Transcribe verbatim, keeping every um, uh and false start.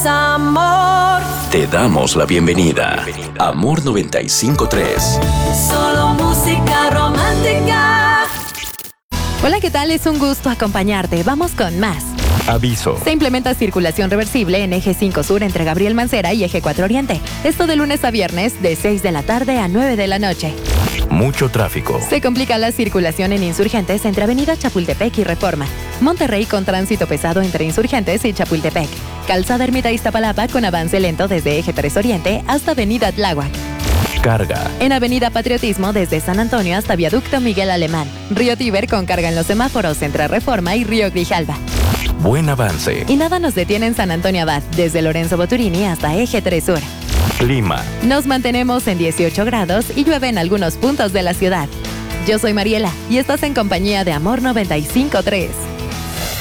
es amor. Te damos la bienvenida. Amor noventa y cinco punto tres. Solo música romántica. Hola, ¿qué tal? Es un gusto acompañarte. Vamos con más. Aviso. Se implementa circulación reversible en Eje cinco Sur entre Gabriel Mancera y Eje cuatro Oriente. Esto de lunes a viernes de seis de la tarde a nueve de la noche. Mucho tráfico. Se complica la circulación en Insurgentes entre Avenida Chapultepec y Reforma. Monterrey con tránsito pesado entre Insurgentes y Chapultepec. Calzada Ermita Iztapalapa con avance lento desde Eje tres Oriente hasta Avenida Tláhuac. Carga. En Avenida Patriotismo desde San Antonio hasta Viaducto Miguel Alemán. Río Tíber con carga en los semáforos entre Reforma y Río Grijalva. Buen avance. Y nada nos detiene en San Antonio Abad, desde Lorenzo Boturini hasta Eje tres Sur. Clima. Nos mantenemos en dieciocho grados y llueve en algunos puntos de la ciudad. Yo soy Mariela y estás en compañía de Amor noventa y cinco punto tres.